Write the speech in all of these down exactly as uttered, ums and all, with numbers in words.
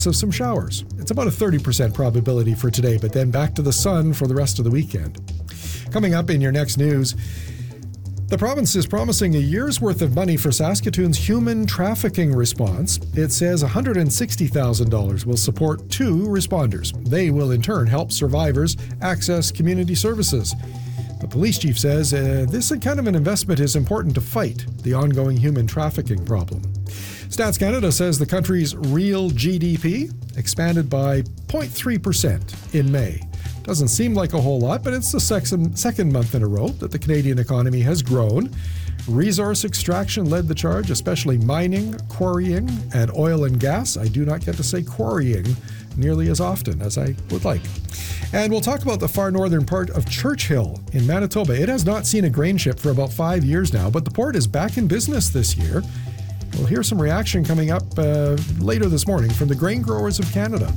of some showers. It's about a thirty percent probability for today, but then back to the sun for the rest of the weekend. Coming up in your next news, the province is promising a year's worth of money for Saskatoon's human trafficking response. It says one hundred sixty thousand dollars will support two responders. They will in turn help survivors access community services. The police chief says uh, this kind of an investment is important to fight the ongoing human trafficking problem. Stats Canada says the country's real G D P expanded by zero point three percent in May. Doesn't seem like a whole lot, but it's the second, second month in a row that the Canadian economy has grown. Resource extraction led the charge, especially mining, quarrying, and oil and gas. I do not get to say quarrying nearly as often as I would like. And we'll talk about the far northern part of Churchill in Manitoba. It has not seen a grain ship for about five years now, but the port is back in business this year. We'll hear some reaction coming up uh, later this morning from the Grain Growers of Canada.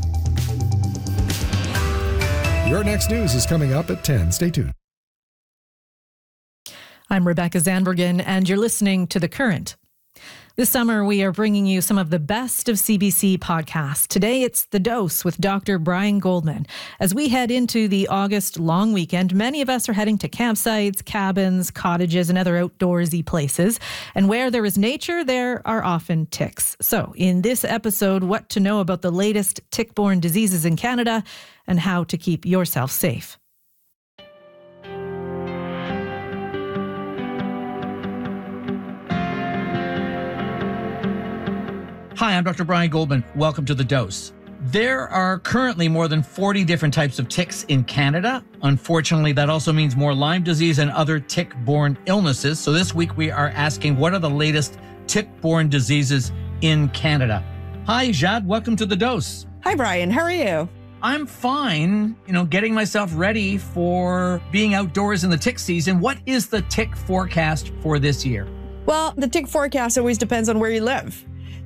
Your next news is coming up at ten. Stay tuned. I'm Rebecca Zandbergen, and you're listening to The Current. This summer, we are bringing you some of the best of C B C podcasts. Today, it's The Dose with Doctor Brian Goldman. As we head into the August long weekend, many of us are heading to campsites, cabins, cottages, and other outdoorsy places. And where there is nature, there are often ticks. So, in this episode, what to know about the latest tick-borne diseases in Canada and how to keep yourself safe. Hi, I'm Doctor Brian Goldman. Welcome to The Dose. There are currently more than forty different types of ticks in Canada. Unfortunately, that also means more Lyme disease and other tick-borne illnesses. So this week we are asking, what are the latest tick-borne diseases in Canada? Hi, Jade. Welcome to The Dose. Hi, Brian. How are you? I'm fine, you know, getting myself ready for being outdoors in the tick season. What is the tick forecast for this year? Well, the tick forecast always depends on where you live.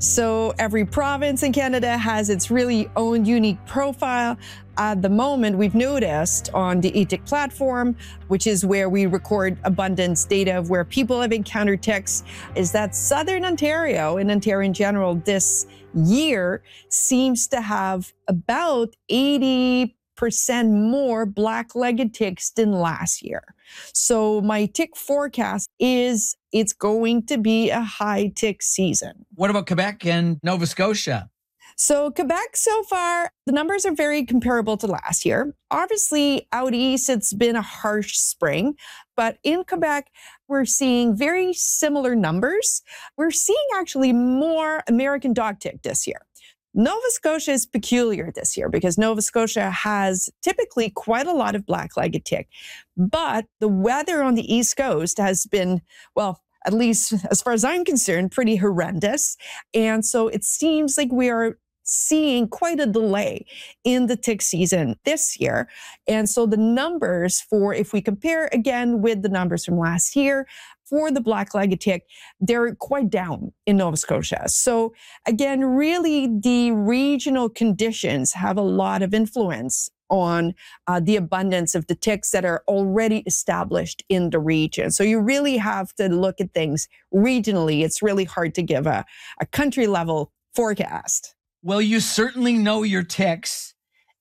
So every province in Canada has its really own unique profile. At the moment, we've noticed on the eTick platform, which is where we record abundance data of where people have encountered ticks, is that Southern Ontario and Ontario in general this year seems to have about eighty percent more black-legged ticks than last year. So my tick forecast is it's going to be a high tick season. What about Quebec and Nova Scotia? So Quebec, so far, the numbers are very comparable to last year. Obviously, out east, it's been a harsh spring. But in Quebec, we're seeing very similar numbers. We're seeing actually more American dog tick this year. Nova Scotia is peculiar this year because Nova Scotia has typically quite a lot of black-legged tick. But the weather on the East Coast has been, well, at least as far as I'm concerned, pretty horrendous. And so it seems like we are seeing quite a delay in the tick season this year. And so the numbers for, if we compare again with the numbers from last year, for the black-legged tick, they're quite down in Nova Scotia. So again, really the regional conditions have a lot of influence on uh, the abundance of the ticks that are already established in the region. So you really have to look at things regionally. It's really hard to give a, a country level forecast. Well, you certainly know your ticks,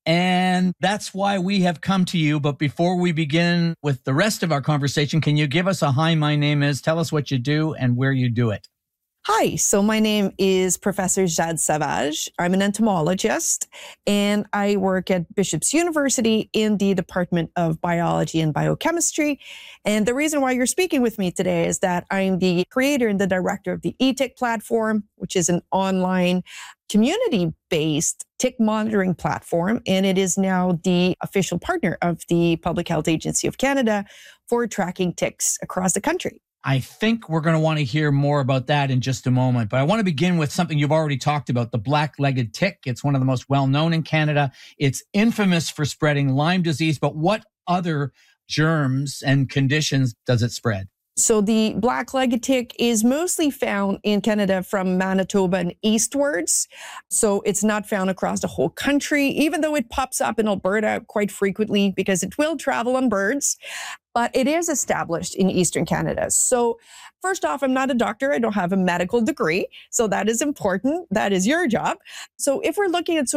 and that's why we have come to you. But before we begin with the rest of our conversation, can you give us a hi, my name is, tell us what you do and where you do it? Hi, so my name is Professor Jade Savage. I'm an entomologist, and I work at Bishop's University in the Department of Biology and Biochemistry. And the reason why you're speaking with me today is that I'm the creator and the director of the eTick platform, which is an online community-based tick monitoring platform, and it is now the official partner of the Public Health Agency of Canada for tracking ticks across the country. I think we're going to want to hear more about that in just a moment. But I want to begin with something you've already talked about, the black-legged tick. It's one of the most well-known in Canada. It's infamous for spreading Lyme disease. But what other germs and conditions does it spread? So the black-legged tick is mostly found in Canada from Manitoba and eastwards. So it's not found across the whole country, even though it pops up in Alberta quite frequently because it will travel on birds. But it is established in Eastern Canada. So first off, I'm not a doctor. I don't have a medical degree. So that is important. That is your job. So if we're looking at